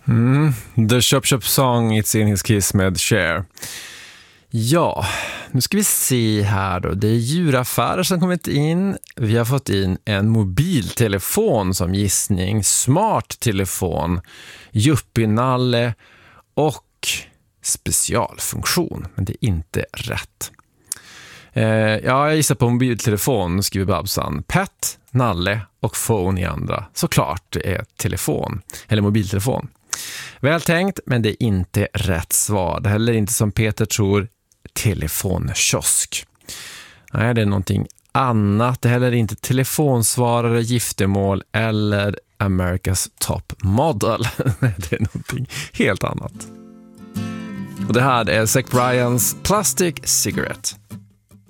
The Chop Chop Song, It's in his kiss med Cher. Ja, nu ska vi se här då. Det är djuraffärer som kommit in. Vi har fått in en mobiltelefon som gissning, smarttelefon, juppinalle och specialfunktion. Men det är inte rätt. Jag gissar på mobiltelefon, skriver Babsan. Pet, nalle och phone i andra. Såklart det är telefon, eller mobiltelefon. Väl tänkt, men det är inte rätt svar. Det är heller inte som Peter tror, telefonkiosk. Nej, det är någonting annat. Det är heller inte telefonsvarare, giftermål eller America's Top Model. Det är någonting helt annat. Och det här är Zach Bryans Plastic Cigarette.